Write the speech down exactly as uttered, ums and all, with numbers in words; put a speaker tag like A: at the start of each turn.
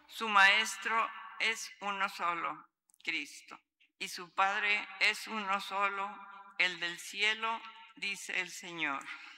A: Su Maestro es uno solo, Cristo, y su Padre es uno solo, el del cielo, dice el Señor.